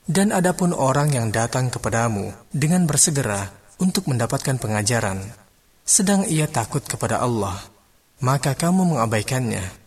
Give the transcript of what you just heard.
Dan adapun orang yang datang kepadamu dengan bersegera untuk mendapatkan pengajaran, sedang ia takut kepada Allah, maka kamu mengabaikannya.